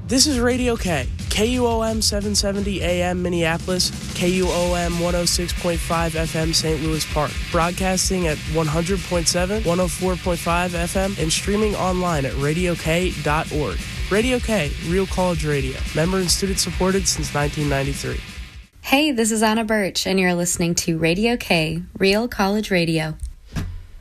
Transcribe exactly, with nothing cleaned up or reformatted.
This is Radio K, K U O M seven seventy A M Minneapolis, K U O M one oh six point five F M Saint Louis Park, broadcasting at one hundred point seven, one oh four point five F M, and streaming online at radio k dot org. Radio K, Real College Radio, member and student supported since nineteen ninety-three. Hey, this is Anna Birch, and you're listening to Radio K, Real College Radio.